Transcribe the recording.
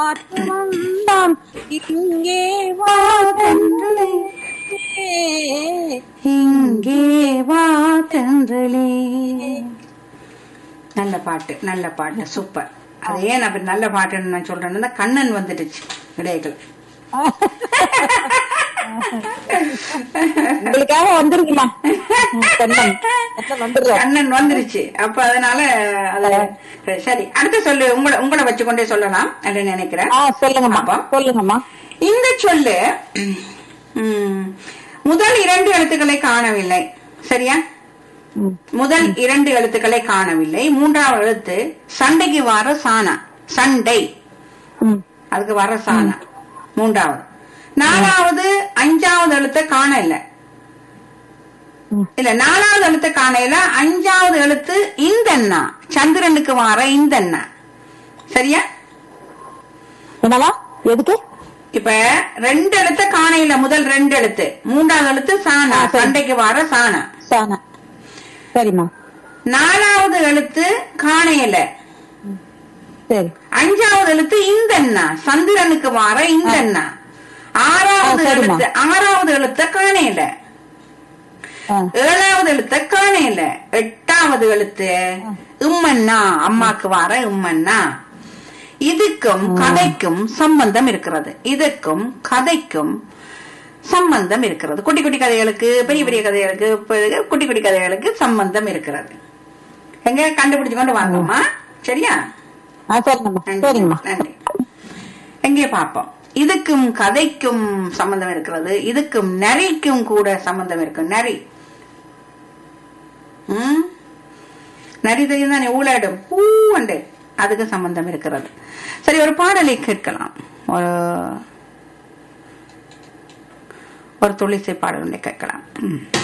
காற்று வந்தான் இங்கே வா தென்றலே, இங்கே வா தென்றலே. நல்ல பாட்டு, நல்ல பாட்டு, சூப்பர். அது ஏன் அப்படி நல்ல பாட்டுன்னு நான் சொல்றேன்னா கண்ணன் வந்துடுச்சு இடைகள். உங்களுக்காக வந்துருக்குமா கண்ணன் வந்துருச்சு. அப்ப அதனால அது சரி. அடுத்து சொல்லு, உங்களை வச்சுக்கொண்டே சொல்லலாம் அப்படின்னு நினைக்கிறேன். சொல்லுங்கம்மா, சொல்லுங்கம்மா. இந்த சொல்லு முதல் 2 எழுத்துக்களை காணவில்லை, சரியா? முதல் 2 எழுத்துக்களை காணவில்லை. 3வது எழுத்து சண்டைக்கு வர சானா, சண்டை, அதுக்கு வர சானா 3வது. 4வது 5வது எழுத்தை காண இல்ல, 4வது எழுத்து காணையில 5வது எழுத்து இந்தண்ணா, சந்திரனுக்கு வார இந்தண்ணா, சரியா? என்னவா எதுக்கு? இப்ப 2 எழுத்து காணையில, முதல் 2 எழுத்து, 3வது எழுத்து சானா, சண்டைக்கு வார சானா, சானா. சரிம்மா. 4வது எழுத்து காணையில, சரி. 5வது எழுத்து இந்தண்ணா, சந்திரனுக்கு வார இந்தண்ணா. 6வது எழுத்த காணையில, 7வது எழுத்த காணையில, 8வது எழுத்து உம்மண்ணா, அம்மாக்கு வார உம்மண்ணா. இதுக்கும் கதைக்கும் சம்பந்தம் இருக்கிறது, இதுக்கும் கதைக்கும் சம்பந்தம் இருக்கிறது. குட்டி குட்டி கதைகளுக்கு, பெரிய பெரிய கதைகளுக்கு, குட்டி குட்டி கதைகளுக்கு சம்பந்தம் இருக்கிறது. எங்க கண்டுபிடிச்சு கொண்டு வாங்கம்மா, சரியா? நன்றி. எங்கே பாப்போம். இதுக்கும் கதைக்கும் சம்பந்தம் இருக்கிறது, இதுக்கும் நரிக்கும் கூட சம்பந்தம் இருக்கு. நரி, நரி தெரியும் தானே, ஊழாடும் பூண்டு, அதுக்கு சம்பந்தம் இருக்கிறது. சரி, ஒரு பாடலை கேட்கலாம். ஒரு துளிசை பாடலை கேட்கலாம்.